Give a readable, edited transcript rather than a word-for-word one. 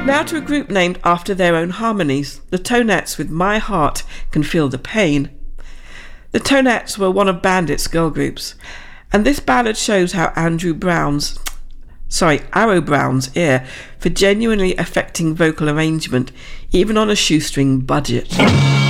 Now to a group named after their own harmonies, the Tonettes with My Heart Can Feel the Pain. The Tonettes were one of Bandit's girl groups, and this ballad shows how Arrow Brown's ear for genuinely affecting vocal arrangement, even on a shoestring budget.